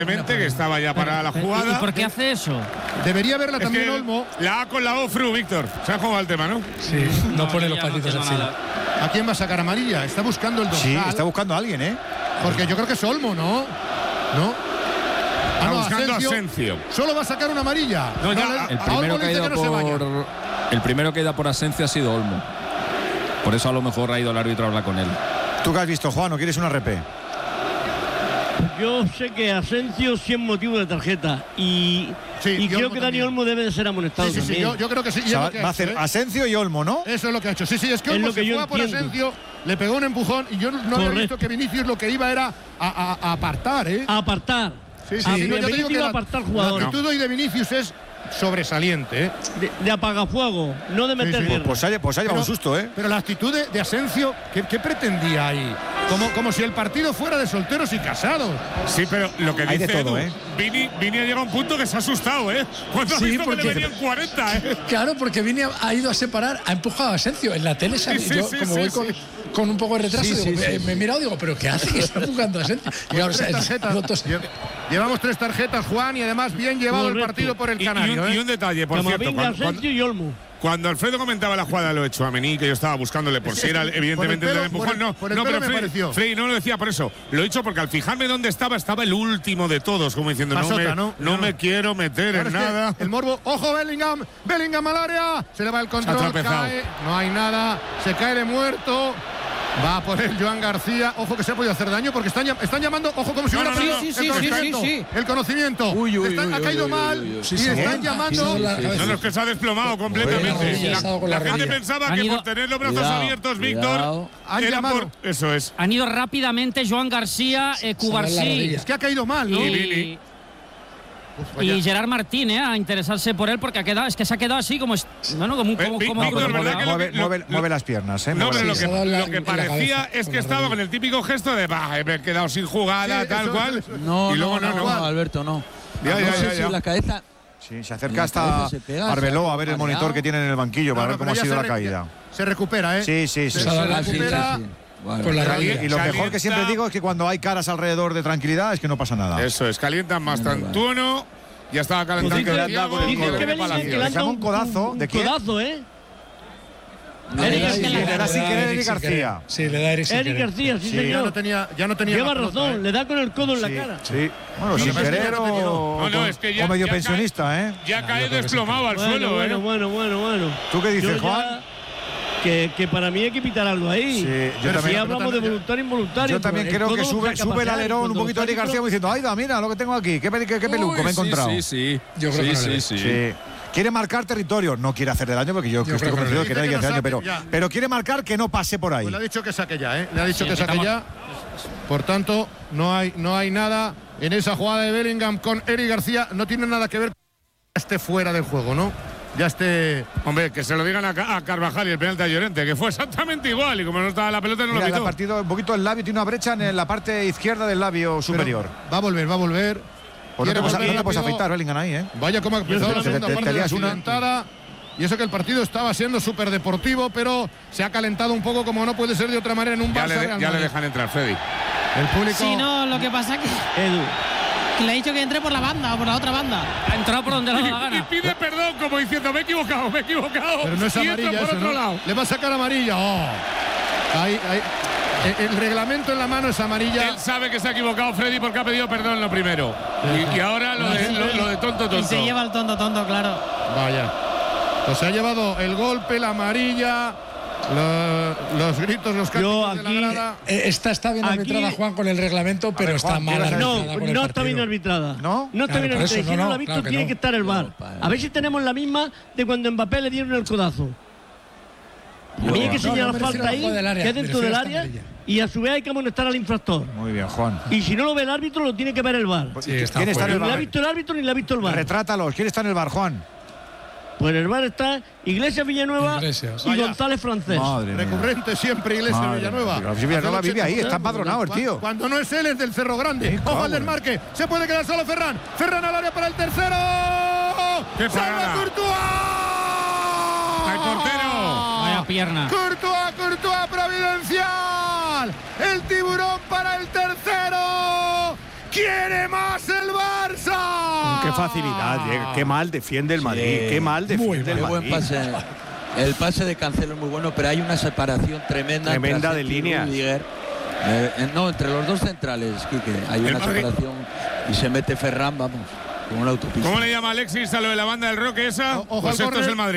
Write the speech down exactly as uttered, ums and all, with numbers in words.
que estaba ya para la jugada. ¿Y por qué hace eso? Debería verla Es también que Olmo. La A con la O, Fru, Víctor. Se ha jugado el tema, ¿no? Sí, no, no pone los patitos encima. ¿A quién va a sacar amarilla? Está buscando el dorsal. Sí, está buscando a alguien, ¿eh? Porque yo creo que es Olmo, ¿no? ¿No? Está ah, no, buscando Asensio, Asensio. Solo va a sacar una amarilla. No, ya, el, primero que ha ido por, el primero que ha ido por Asensio ha sido Olmo. Por eso a lo mejor ha ido el árbitro a hablar con él. ¿Tú qué has visto, Juan, o quieres una R P? Yo sé que Asensio sí es motivo de tarjeta y, sí, y, y creo Olmo que Dani también. Olmo debe de ser amonestado sí, sí, también. Sí, yo, yo creo que sí. O sea, va hecho, a hacer ¿eh? Asensio y Olmo, ¿no? Eso es lo que ha hecho. Sí, sí, es que Olmo es se fue por Asensio, le pegó un empujón y yo no Correcto. había visto que Vinicius lo que iba era a, a, a apartar, ¿eh? A apartar. Sí, sí, a, sí. No, yo te digo que a la, apartar jugador. La actitud hoy de Vinicius es sobresaliente, ¿eh? De, de apagafuego, no de meter sí, sí. guerra. Pues, pues, pues ha llevado un susto, ¿eh? Pero la actitud de, de Asensio, ¿qué, ¿qué pretendía ahí? Como, como si el partido fuera de solteros y casados. Sí, pero lo que hay dice de todo, Edu, ¿eh? Vini, Vini ha llegado a un punto que se ha asustado, ¿eh? Cuando sí, ha visto porque, que le venían cuarenta, ¿eh? Claro, porque Vini ha ido a separar, ha empujado a Asensio. En la tele se ha sí, sí, yo, sí, como sí, voy sí. Con, con un poco de retraso, sí, digo, sí, me, sí. me he mirado y digo, ¿pero qué hace que está empujando a Asensio? Y ahora, tres tarjetas. Llevamos tres tarjetas, Juan, y además bien llevado Correcto. el partido por el Canario. Y, y, un, ¿eh? y un detalle, por Camavinga, cierto. Cuando, Asensio y Olmo. Cuando Alfredo comentaba la jugada, lo he hecho a Mení, que yo estaba buscándole por si era evidentemente el, pelo, el empujón. Por el, no, por el no pelo pero me Frey, Frey no lo decía por eso. Lo he hecho porque al fijarme dónde estaba, estaba el último de todos, como diciendo, Pasota, no, me, no, no, no me quiero meter en nada. El morbo, ojo Bellingham, Bellingham al área, se le va el control, cae, no hay nada, se cae de muerto. Va por el Joan García. Ojo que se ha podido hacer daño porque están, están llamando. Ojo como si no, hubiera no, perdido no, el, sí, conocimiento, sí, sí. el conocimiento. Uy, uy, están, uy, ha caído uy, mal uy, uy, sí, y están llamando. No, no, es que se ha desplomado completamente. Sí, sí. La, la, la gente pensaba Han que ido, por tener los brazos cuidado, abiertos, cuidado. Víctor. Han era llamado. Por, eso es. Han ido rápidamente Joan García, eh, Cubarsí. Es que ha caído mal, ¿no? Y, Uf, y Gerard Martín, ¿eh? A interesarse por él porque ha quedado, es que se ha quedado así como, bueno, como un como, Víctor, como, Víctor, mueve, ¿verdad que mueve, lo, mueve, lo, mueve las piernas, ¿eh? No, pero lo sí, que, la, lo que parecía cabeza, es que estaba con el típico gesto de, bah, me he quedado sin jugada, sí, tal eso, cual. Eso, eso. No, y luego no, no, no, no, no, Alberto, no. Ya, no ya, sé ya, si ya. la cabeza. Sí, se acerca hasta Arbeloa a ver el monitor que tiene en el banquillo para no, ver cómo ha sido la caída. Se recupera, ¿eh? Sí, sí, sí. Se, sí. se recupera. Sí, sí, sí. Bueno, con la y lo mejor que siempre digo es que cuando hay caras alrededor de tranquilidad es que no pasa nada. Eso es, calientan más Tantuono. Ya estaba calentando. Dice, el Thiago, dice que Bellingham que lanza un codazo. ¿De quién? codazo, ¿eh? No, Eric García. García. Le da sin querer Eric García. Sí, le da Eric sin Eric querer. García, sí, Sí, señor. Ya no tenía, ya no tenía Lleva la pelota, razón, ¿eh? le da con el codo en la Sí, cara. sí. Bueno, Sí, sin parece que querer ya no o, tenía, no. No, no, es que ya- o medio ya pensionista, cae, ¿eh? Ya cae yo creo que desplomado al Bueno, suelo, bueno, ¿eh? bueno, bueno, bueno. ¿Tú qué dices, Yo Juan? ya- Que, que para mí hay que pitar algo ahí. Sí, yo Pero también- si hablamos de voluntario involuntario. Yo también pues, creo el que codo sube, saca sube el pasear, alerón un cuando poquito Eric está García como diciendo, ¡ay, da, mira lo que tengo aquí! ¡Qué, qué, qué peluco Uy, me he encontrado! Sí, sí, sí. Yo creo sí, que no sí, le sí, Sí. Quiere marcar territorio, no quiere hacerle daño porque yo, Yo estoy creo que convencido no de que le- nadie hace dice que daño, no pero, saque, ya. pero quiere marcar que no pase por ahí. Pues le ha dicho que saque ya, ¿eh? Le ha dicho Sí, que saque estamos- ya. Por tanto, no hay, no hay nada en esa jugada de Bellingham con Eric García. No tiene nada que ver con que esté fuera del juego, ¿no? Ya esté. Hombre, que se lo digan a, Ca- a Carvajal y el penalti a Llorente, que fue exactamente igual. Y como no estaba la pelota, no Mira, lo le ha pitó. partido un poquito el labio, tiene una brecha en la parte izquierda del labio superior. Va a volver, va a volver. Pues no te, puedes, volver no te puedes rápido. afeitar, Bellingham, ahí, ¿eh? Vaya como ha empezado Te- la te- segunda te- parte te de la lías una. accidentada. Y eso que el partido estaba siendo súper deportivo, pero se ha calentado un poco como no puede ser de otra manera en un Ya, Barça le, Real ya le Madrid. dejan entrar, Freddy. El público. Sí, no, lo que pasa es que, Edu. que le he dicho que entre por la banda o por la otra banda. Ha entrado por donde le ha dado la Y, y gana. pide perdón como diciendo, me he equivocado, me he equivocado. Pero no es y entra amarilla por eso, otro ¿no? lado. Le va a sacar amarilla. Oh. Ahí, ahí. El, el reglamento en la mano es amarilla. Él sabe que se ha equivocado, Freddy, porque ha pedido perdón lo primero. Y, y ahora lo de, lo, lo de tonto, tonto. Y se lleva el tonto, tonto, claro. Vaya. Pues se ha llevado el golpe, la amarilla, lo- los gritos, los Yo cánticos de aquí- la grada. Eh, Esta está bien Aquí- arbitrada, Juan, con el reglamento, pero ver, está Juan, mal ¿qué vas a arbitrada No, con el no está bien partido. arbitrada. ¿No? No está Claro, bien por eso, arbitrada. Si no, no no, la ha visto, claro que tiene no. que estar el V A R. A ver si tenemos la misma de cuando a Mbappé le dieron el codazo. A mí hay que No, señalar no me refiero falta a la ahí, jugada del área, que es me dentro refiero del a esta área, amarilla. y a su vez hay que amonestar al infractor. Muy bien, Juan. Y si no lo ve el árbitro, lo tiene que ver el V A R. Sí, está ¿Quién está en Ni el le ha bar? visto el árbitro ni le ha visto el V A R. Retrátalos. ¿Quién está en el bar, Juan? Pues en el V A R está Iglesias Villanueva Iglesias. y Vaya. González Francés. Madre mía. Recurrente siempre Iglesias Madre Villanueva. mía. Villanueva Hace vive ahí, ochenta está empadronado el tío. Cuando no es él, es del Cerro Grande. Sí, Ojo cabrón. al desmarque. Se puede quedar solo Ferran. Ferran al área para el tercero. ¡Qué ¡Salva parada! Courtois! ¡Al portero! Vaya pierna. Courtois, Courtois providencial. El tiburón para el tercero. ¡Quiere más el Barça! Con qué facilidad llega, qué mal defiende el Madrid, sí, qué mal defiende el Madrid. Buen pase. El pase de Cancelo es muy bueno, pero hay una separación tremenda. Tremenda de líneas. Eh, no, entre los dos centrales, Quique, hay una separación y se mete Ferran, vamos, como una autopista. ¿Cómo le llama Alexis a lo de la banda del Roque esa? O, pues esto es el Madrid.